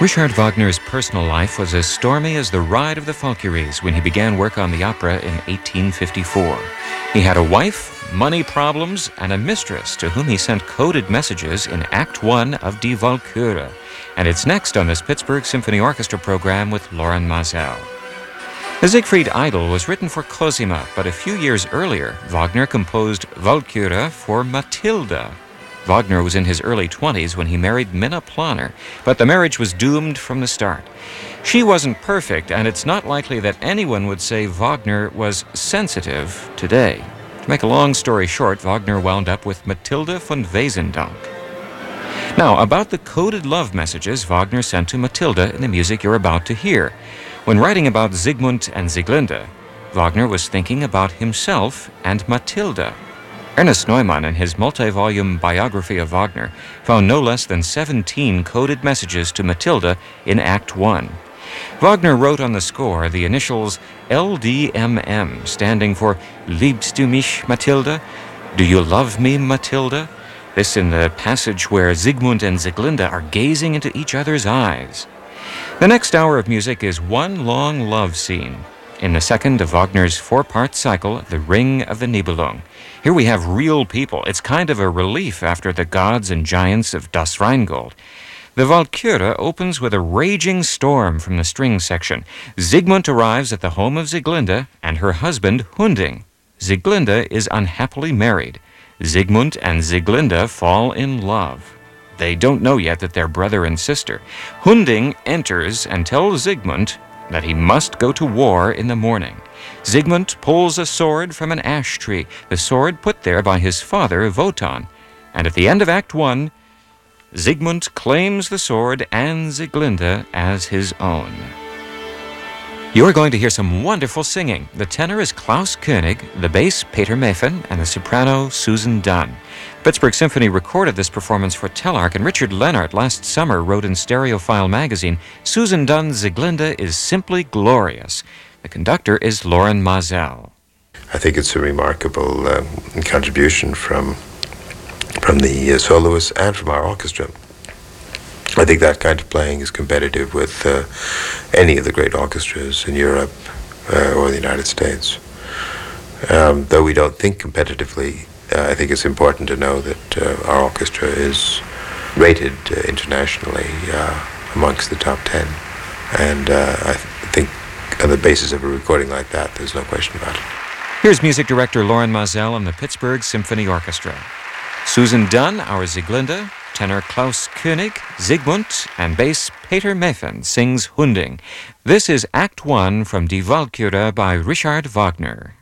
Richard Wagner's personal life was as stormy as the ride of the Valkyries when he began work on the opera in 1854. He had a wife, money problems, and a mistress to whom he sent coded messages in Act 1 of Die Walküre. And it's next on this Pittsburgh Symphony Orchestra program with Loren Maazel. The Siegfried Idyll was written for Cosima, but a few years earlier, Wagner composed Walküre for Matilda. Wagner was in his early 20s when he married Minna Planner, but the marriage was doomed from the start. She wasn't perfect, and it's not likely that anyone would say Wagner was sensitive today. To make a long story short, Wagner wound up with Matilda von Wesendonck. Now, about the coded love messages Wagner sent to Matilda in the music you're about to hear. When writing about Siegmund and Sieglinde, Wagner was thinking about himself and Matilda. Ernest Neumann, in his multi-volume biography of Wagner, found no less than 17 coded messages to Matilda in Act 1. Wagner wrote on the score the initials LDMM, standing for Liebst du mich, Matilda? Do you love me, Matilda? This in the passage where Siegmund and Sieglinde are gazing into each other's eyes. The next hour of music is one long love scene in the second of Wagner's four-part cycle, The Ring of the Nibelung. Here we have real people. It's kind of a relief after the gods and giants of Das Rheingold. The Walküre opens with a raging storm from the string section. Siegmund arrives at the home of Sieglinde and her husband, Hunding. Sieglinde is unhappily married. Siegmund and Sieglinde fall in love. They don't know yet that they're brother and sister. Hunding enters and tells Siegmund that he must go to war in the morning. Siegmund pulls a sword from an ash tree, the sword put there by his father, Wotan. And at the end of Act 1, Siegmund claims the sword and Sieglinde as his own. You're going to hear some wonderful singing. The tenor is Klaus König, the bass Peter Meiffen, and the soprano Susan Dunn. Pittsburgh Symphony recorded this performance for Telarc, and Richard Leonard last summer wrote in Stereophile magazine, Susan Dunn's Sieglinde is simply glorious. The conductor is Loren Maazel. I think it's a remarkable contribution from the soloists and from our orchestra. I think that kind of playing is competitive with any of the great orchestras in Europe or the United States. Though we don't think competitively, I think it's important to know that our orchestra is rated internationally amongst the top 10. And I think on the basis of a recording like that, there's no question about it. Here's music director Loren Maazel and the Pittsburgh Symphony Orchestra. Susan Dunn, our Sieglinde, tenor Klaus König, Siegmund, and bass Peter Meiffen sings Hunding. This is Act 1 from Die Walküre by Richard Wagner.